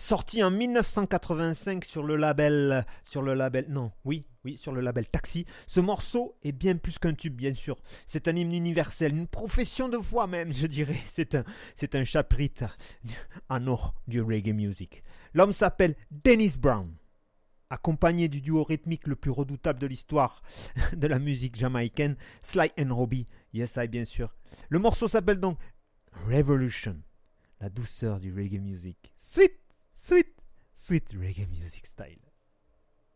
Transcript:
sorti en 1985 sur le label sur le label Taxi. Ce morceau est bien plus qu'un tube, bien sûr. C'est un hymne universel, une profession de foi même, je dirais. C'est un chapitre en or du reggae music. L'homme s'appelle Dennis Brown, accompagné du duo rythmique le plus redoutable de l'histoire de la musique jamaïcaine, Sly and Robbie. Yes, I, bien sûr. Le morceau s'appelle donc Revolution, la douceur du reggae music. Sweet, sweet, sweet reggae music style.